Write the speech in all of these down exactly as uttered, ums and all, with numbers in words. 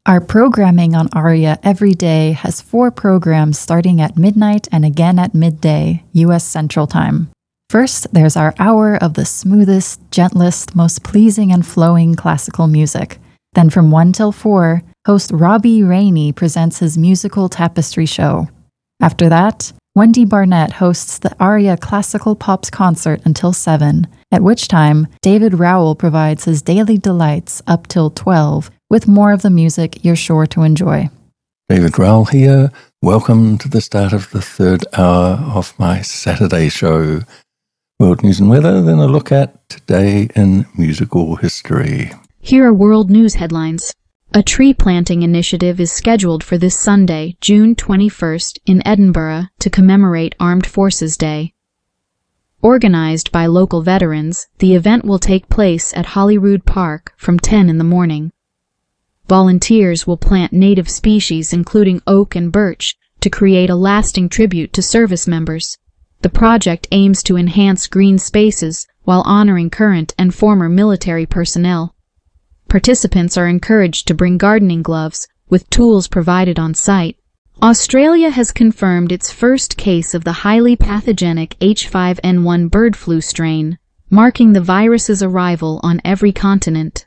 Our programming on Aria every day has four programs starting at midnight and again at midday, U S Central Time. First, there's our hour of the smoothest, gentlest, most pleasing and flowing classical music. Then from one till four, host Robbie Rainey presents his musical tapestry show. After that, Wendy Barnett hosts the Aria Classical Pops concert until seven, at which time David Rowell provides his daily delights up till twelve, with more of the music you're sure to enjoy. David Rowell here. Welcome to the start of the third hour of my Saturday show. World News and Weather, then a look at Today in Musical History. Here are world news headlines. A tree planting initiative is scheduled for this Sunday, June twenty-first, in Edinburgh to commemorate Armed Forces Day. Organized by local veterans, the event will take place at Holyrood Park from ten in the morning. Volunteers will plant native species including oak and birch to create a lasting tribute to service members. The project aims to enhance green spaces while honoring current and former military personnel. Participants are encouraged to bring gardening gloves, with tools provided on site. Australia has confirmed its first case of the highly pathogenic H five N one bird flu strain, marking the virus's arrival on every continent.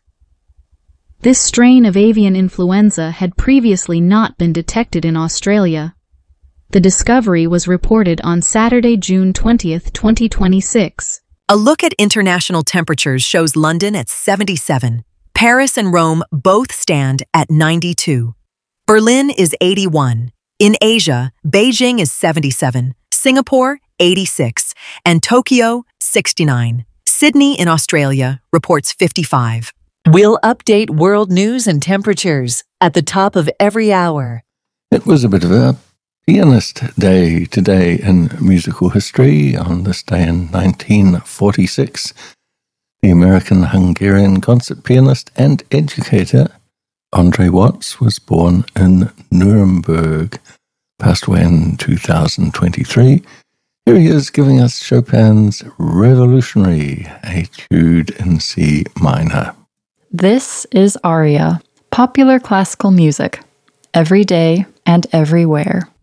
This strain of avian influenza had previously not been detected in Australia. The discovery was reported on Saturday, June twentieth, twenty twenty-six. A look at international temperatures shows London at seventy-seven. Paris and Rome both stand at ninety-two. Berlin is eighty-one. In Asia, Beijing is seventy-seven, Singapore eighty-six, and Tokyo sixty-nine. Sydney in Australia reports fifty-five. We'll update world news and temperatures at the top of every hour. It was a bit of a pianist day today in musical history. On this day in nineteen forty-six, the American-Hungarian concert pianist and educator Andre Watts was born in Nuremberg, passed away in two thousand twenty-three. Here he is giving us Chopin's Revolutionary, Etude in C minor. This is Aria, popular classical music, every day and everywhere.